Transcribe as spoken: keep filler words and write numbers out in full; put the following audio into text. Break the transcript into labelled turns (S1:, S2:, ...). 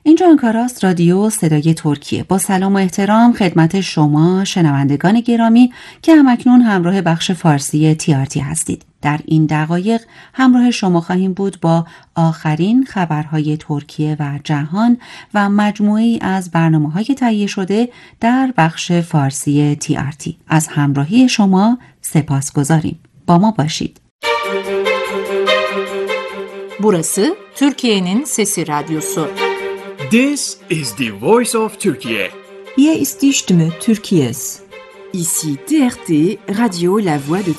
S1: اینجا آنکاراست، رادیو صدای ترکیه. با سلام و احترام خدمت شما شنوندگان گرامی که همکنون همراه بخش فارسی تی آر تی هستید. در این دقایق همراه شما خواهیم بود با آخرین خبرهای ترکیه و جهان و مجموعه‌ای از برنامه‌های تهیه شده در بخش فارسی تی آر تی. از همراهی شما سپاسگزاریم. با ما باشید.
S2: Burası Türkiye'nin Sesi Radyosu.
S3: This is the voice of Turkey.
S4: Hier ist die Stimme Türkiye's.
S5: Ici T R T, Radio La Voix de